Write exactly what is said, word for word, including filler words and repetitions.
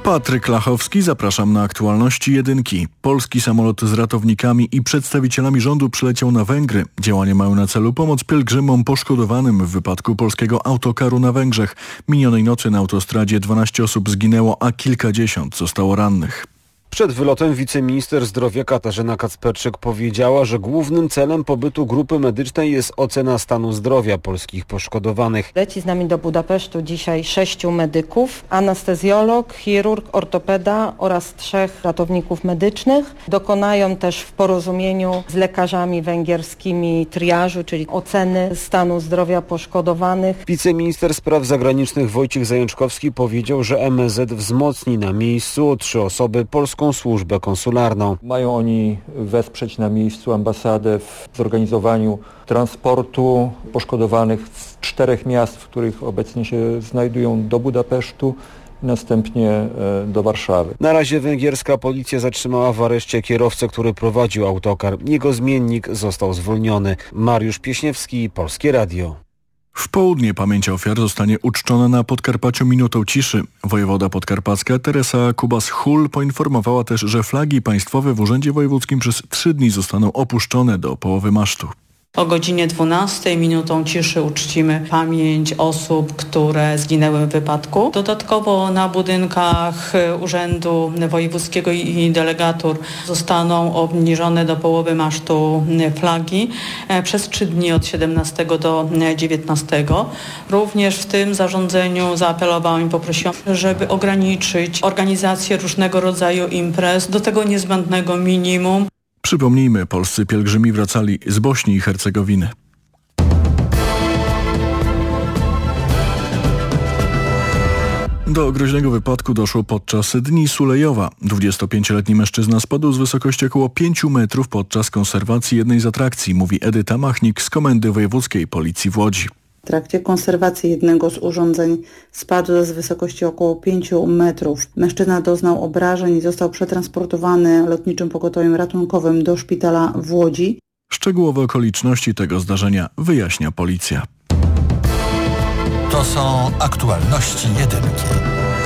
Patryk Lachowski, zapraszam na aktualności jedynki. Polski samolot z ratownikami i przedstawicielami rządu przyleciał na Węgry. Działania mają na celu pomoc pielgrzymom poszkodowanym w wypadku polskiego autokaru na Węgrzech. Minionej nocy na autostradzie dwanaście osób zginęło, a kilkadziesiąt zostało rannych. Przed wylotem wiceminister zdrowia Katarzyna Kacperczyk powiedziała, że głównym celem pobytu grupy medycznej jest ocena stanu zdrowia polskich poszkodowanych. Leci z nami do Budapesztu dzisiaj sześciu medyków, anestezjolog, chirurg, ortopeda oraz trzech ratowników medycznych. Dokonają też w porozumieniu z lekarzami węgierskimi triażu, czyli oceny stanu zdrowia poszkodowanych. Wiceminister spraw zagranicznych Wojciech Zajączkowski powiedział, że M S Z wzmocni na miejscu o trzy osoby polską służbę konsularną. Mają oni wesprzeć na miejscu ambasadę w zorganizowaniu transportu poszkodowanych z czterech miast, w których obecnie się znajdują, do Budapesztu i następnie do Warszawy. Na razie węgierska policja zatrzymała w areszcie kierowcę, który prowadził autokar. Jego zmiennik został zwolniony. Mariusz Pieśniewski, Polskie Radio. W południe pamięć ofiar zostanie uczczona na Podkarpaciu minutą ciszy. Wojewoda podkarpacka Teresa Kubas-Hul poinformowała też, że flagi państwowe w Urzędzie Wojewódzkim przez trzy dni zostaną opuszczone do połowy masztu. O godzinie dwunastej minutą ciszy uczcimy pamięć osób, które zginęły w wypadku. Dodatkowo na budynkach Urzędu Wojewódzkiego i delegatur zostaną obniżone do połowy masztu flagi przez trzy dni od siedemnastego do dziewiętnastego. Również w tym zarządzeniu zaapelowałam i poprosiłam, żeby ograniczyć organizację różnego rodzaju imprez do tego niezbędnego minimum. Przypomnijmy, polscy pielgrzymi wracali z Bośni i Hercegowiny. Do groźnego wypadku doszło podczas Dni Sulejowa. dwudziestopięcioletni mężczyzna spadł z wysokości około pięciu metrów podczas konserwacji jednej z atrakcji, mówi Edyta Machnik z Komendy Wojewódzkiej Policji w Łodzi. W trakcie konserwacji jednego z urządzeń spadł z wysokości około pięciu metrów. Mężczyzna doznał obrażeń i został przetransportowany lotniczym pogotowiem ratunkowym do szpitala w Łodzi. Szczegółowe okoliczności tego zdarzenia wyjaśnia policja. To są aktualności jedynki.